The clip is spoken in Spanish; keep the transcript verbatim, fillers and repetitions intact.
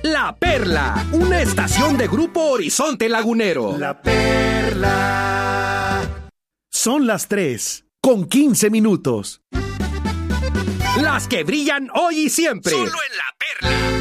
La Perla, una estación de Grupo Horizonte Lagunero. La Perla. Son las tres, con quince minutos. Las que brillan hoy y siempre. Solo en La Perla.